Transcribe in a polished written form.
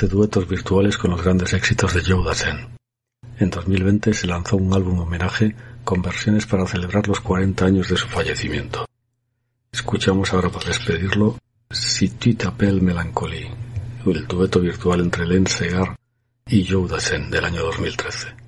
hace duetos virtuales con los grandes éxitos de Joe Dassin. En 2020 se lanzó un álbum homenaje con versiones para celebrar los 40 años de su fallecimiento. Escuchamos ahora para despedirlo Si tu t'appelles Mélancolie, el dueto virtual entre Len Segar y Joe Dassin del año 2013.